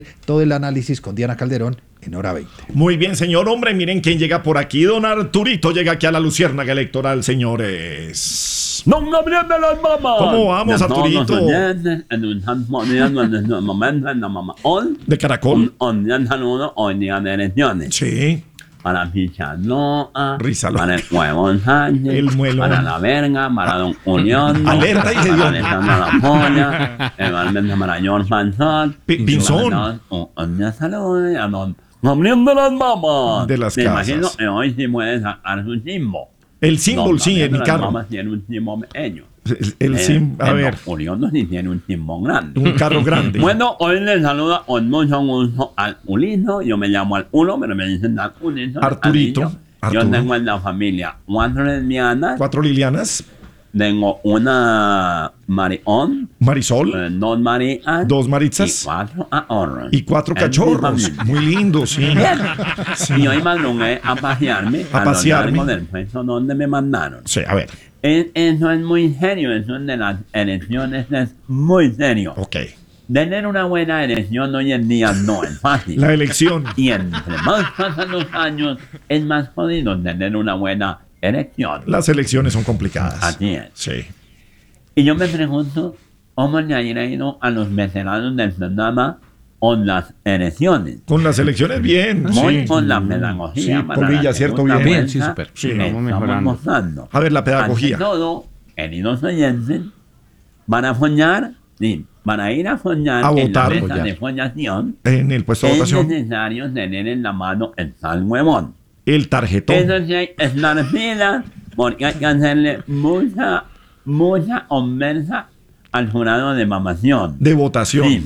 Todo el análisis con Diana Calderón en Hora 20. Muy bien, señor. Hombre, miren quién llega por aquí. Don Arturito llega aquí a la Luciérnaga Electoral, señores. Don Gabriel de las Mamas. ¿Cómo vamos, Arturito? ¿De Caracol? Un saludo hoy día de elecciones. Sí. Para Pichaloa, Rizaloa. para el Huevón Sánchez, El Muelón. para La Verga, para Don Unión, Alerta y para hediondo. Alessandra La Polla, igualmente para George Panzón, Pinzón. Un saludo a Don Gabriel de las Mamas. De las Me casas. imagino que hoy sí puede sacar su símbolo. El símbolo, sí, en mi carro. Mamas tiene un símbolo pequeño. El símbolo, a ver, Don Unión sí tiene un símbolo grande. un carro grande. Bueno, hoy les saluda con mucho gusto al Uliso. Yo me llamo al Uno, pero me dicen al Uliso. Arturito. Yo Arturo. tengo en la familia 4 lesbianas. 4 Lilianas. Tengo una Marión, Marisol. 2 Marías 2 y Maritzas. 4 ahorros. Y 4 Es mi cachorros. familia. Muy lindos, sí. Y hoy madrugué a pasearme A a lo pasearme. largo del puesto donde me mandaron. Sí, a ver. Eso es muy serio, eso de las elecciones es muy serio. Ok. Tener una buena elección hoy en día no es fácil. La elección. Y entre más pasan los años, es más jodido tener una buena elección. Las elecciones son complicadas. Así es. Sí. Y yo me pregunto, ¿cómo le ha ido a los veteranos del programa con las elecciones? Con las elecciones, bien. Muy Sí. con la pedagogía. Sí, para Polilla, la ¿cierto? segunda Bien. Bien, vuelta sí, súper. Sí, que vamos estamos mejorando. mostrando. A ver, la pedagogía. Ante todo, queridos oyentes, van a follar, sí, para ir a follar A en votar, la mesa follar. de follación, En el puesto de es votación. necesario tener en la mano el sal huevón. El tarjetón. Eso sí hay que estar fila, porque hay que hacerle mucha conversa al jurado de mamación. De votación. Sí.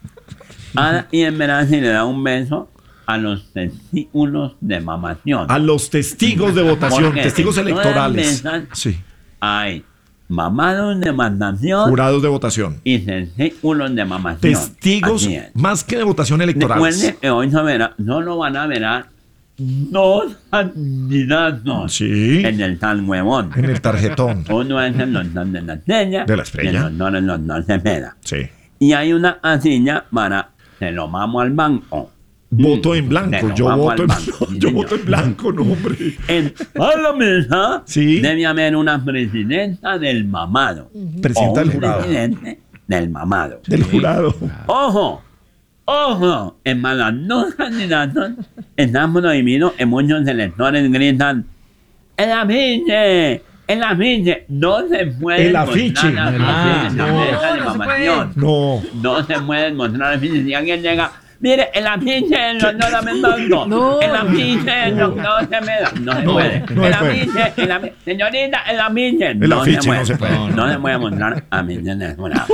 Y en verdad se le da un beso a los testículos de mamación. A los testigos de votación. Porque Testigos en todas electorales. mesas Sí. Hay mamados de mamación Jurados de votación. y testículos de mamación. Testigos Así es. más que de votación electorales. Recuerden que hoy solo van a ver a 2 candidatos Sí. en el tal huevón. En el tarjetón. Uno es el doctor de la Estrella. De la Estrella. Y el doctor Cepeda. Sí. Y hay una casilla para se lo mamo al banco. Voto en blanco. Pero Yo vamos voto al en banco, sí, Yo señor. voto en blanco, no, hombre. En la mesa Sí. debe haber una presidenta del mamado. Presidenta O un del jurado. presidente del mamado. Del jurado. ¡Ojo! ¡Ojo! En más las 2 candidatos están prohibidos y muchos electores gritan ¡El afiche! ¡El afiche! No se puede El afiche. mostrar afiches en la mesa de mamación. No. No se pueden mostrar afiches. Si alguien llega, mire, el afiche del doctor Amendondo. No. El afiche del doctor Cepeda. No se No, puede. no se El puede. afiche, señorita, el afiche. El afiche no se puede. No se puede mostrar afiche en el jurado.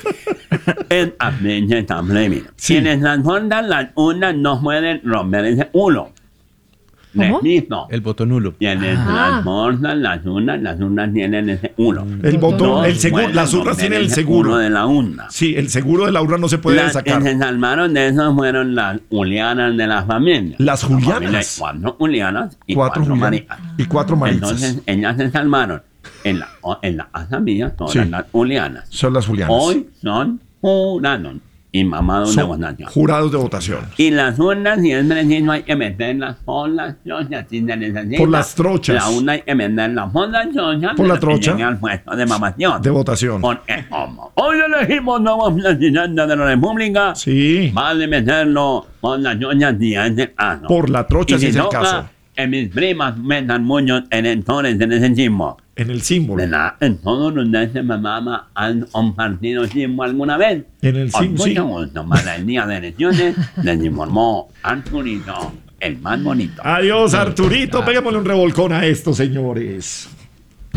El afiche está prohibido. Sí. Quienes transportan las urnas no pueden romper ese uno. ¿Cómo? Repito. El voto nulo. Quienes transportan las urnas tienen ese uno. El voto, No el seguro, pueden las urnas romper tienen el ese seguro. uno de la urna. Sí, el seguro de la urna no se puede Las que sacar. se salvaron de eso fueron las Julianas de la familia. Las La familia Julianas. hay 4 Julianas y 4 4 Julianas Marías. y 4 Maritzas. Entonces ellas se salvaron. En la casa mía todas Sí. las Julianas. Son las Julianas. Hoy son jurados y mamados de Son votación. jurados de votación. Y las urnas, si es preciso, hay que meterlas por las trochas. Si se necesita. Por las trochas. La urna hay que meterla por las trochas. Por la para que trocha. llegue al puesto de mamación. De votación. Porque como hoy elegimos nuevo presidente de la República, Sí. vale meterlo por las trochas si es el caso. Por la trocha, Y si es el toca caso. que mis primas metan muchos electores en ese chismo. En el símbolo. ¿Verdad? En todos los de ese mamá han compartido sismo alguna vez. En el Con símbolo, sí. mucho gusto, para el día de elecciones, les informó Arturito, el más bonito. Adiós, Arturito. Péguemosle un revolcón a esto, señores.